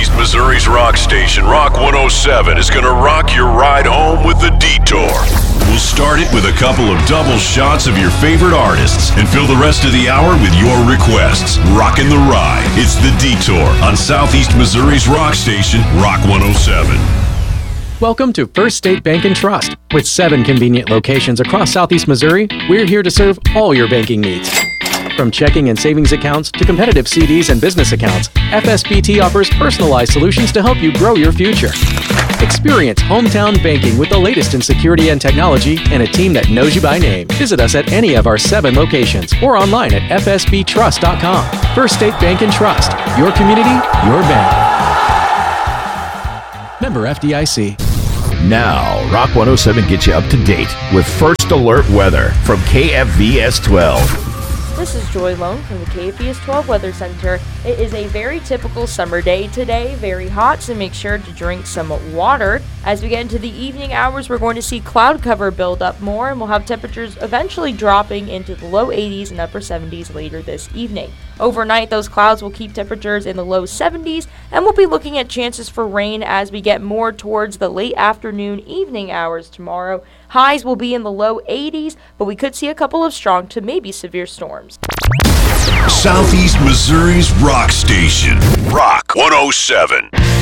Southeast Missouri's rock station, Rock 107, is going to rock your ride home with The Detour. We'll start it with a couple of double shots of your favorite artists and fill the rest of the hour with your requests. Rockin' the ride. It's The Detour on Southeast Missouri's rock station, Rock 107. Welcome to First State Bank and Trust. With 7 convenient locations across Southeast Missouri, we're here to serve all your banking needs. From checking and savings accounts to competitive CDs and business accounts, FSBT offers personalized solutions to help you grow your future. Experience hometown banking with the latest in security and technology and a team that knows you by name. Visit us at any of our 7 locations or online at fsbtrust.com. First State Bank and Trust. Your community, your bank. Member FDIC. Now, Rock 107 gets you up to date with First Alert Weather from KFVS 12. This is Joy Lone from the KFVS 12 Weather Center. It is a very typical summer day today, very hot, so make sure to drink some water. As we get into the evening hours, we're going to see cloud cover build up more, and we'll have temperatures eventually dropping into the low 80s and upper 70s later this evening. Overnight, those clouds will keep temperatures in the low 70s, and we'll be looking at chances for rain as we get more towards the late afternoon, evening hours tomorrow. Highs will be in the low 80s, but we could see a couple of strong to maybe severe storms. Southeast Missouri's rock station, Rock 107.